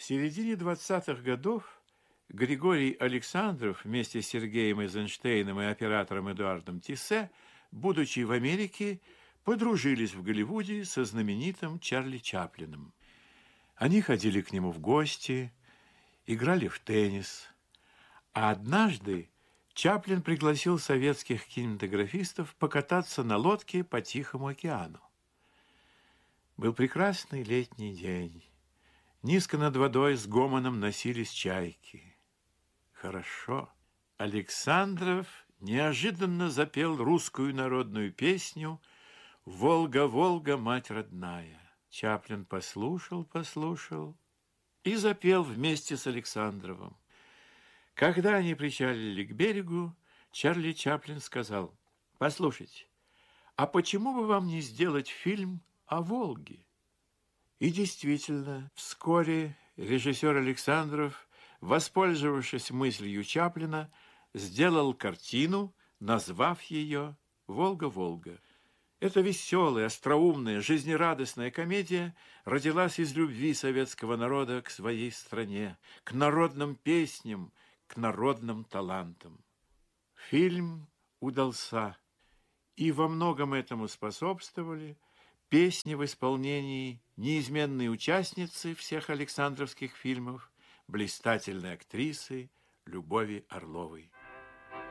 В середине 20-х годов Григорий Александров вместе с Сергеем Эйзенштейном и оператором Эдуардом Тиссе, будучи в Америке, подружились в Голливуде со знаменитым Чарли Чаплиным. Они ходили к нему в гости, играли в теннис. А однажды Чаплин пригласил советских кинематографистов покататься на лодке по Тихому океану. Был прекрасный летний день. Низко над водой с гомоном носились чайки. Хорошо. Александров неожиданно запел русскую народную песню «Волга, Волга, мать родная». Чаплин послушал и запел вместе с Александровым. Когда они причалили к берегу, Чарли Чаплин сказал: «Послушайте, а почему бы вам не сделать фильм о Волге?» И действительно, вскоре режиссер Александров, воспользовавшись мыслью Чаплина, сделал картину, назвав ее «Волга-Волга». Эта веселая, остроумная, жизнерадостная комедия родилась из любви советского народа к своей стране, к народным песням, к народным талантам. Фильм удался, и во многом этому способствовали песни в исполнении неизменной участницы всех александровских фильмов, блистательной актрисы Любови Орловой.